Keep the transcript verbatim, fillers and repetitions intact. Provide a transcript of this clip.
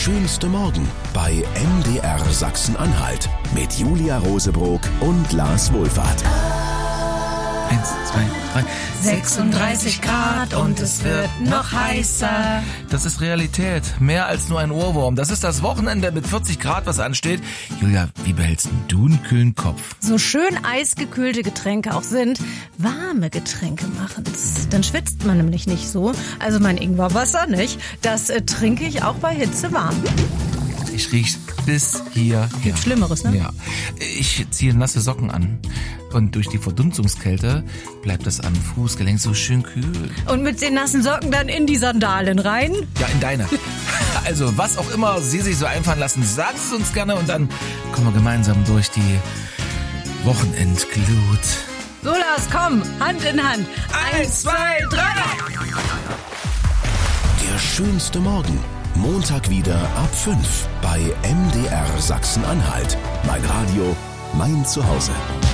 schönste Morgen bei M D R Sachsen-Anhalt mit Julia Rosebrock und Lars Wohlfahrt. Eins, zwei, drei. sechsunddreißig Grad und es wird noch heißer. Das ist Realität. Mehr als nur ein Ohrwurm. Das ist das Wochenende mit vierzig Grad, was ansteht. Julia, wie behältst du einen kühlen Kopf? So schön eisgekühlte Getränke auch sind, warme Getränke machen's. Dann schwitzt man nämlich nicht so. Also mein Ingwerwasser nicht. Das äh, trinke ich auch bei Hitze warm. Ich riech's bis hierher. Gibt Schlimmeres, ne? Ja. Ich ziehe nasse Socken an. Und durch die Verdunstungskälte bleibt das am Fußgelenk so schön kühl. Und mit den nassen Socken dann in die Sandalen rein? Ja, in deine. Also, was auch immer Sie sich so einfallen lassen, sagen Sie es uns gerne und dann kommen wir gemeinsam durch die Wochenendglut. So, Lars, komm, Hand in Hand. Eins, zwei, drei. Der schönste Morgen. Montag wieder ab fünf bei M D R Sachsen-Anhalt. Mein Radio, mein Zuhause.